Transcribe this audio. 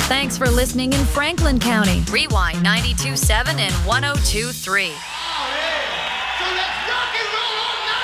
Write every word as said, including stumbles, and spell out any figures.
Thanks for listening in Franklin County. Rewind ninety-two point seven and one oh two point three. So let's rock and roll all night.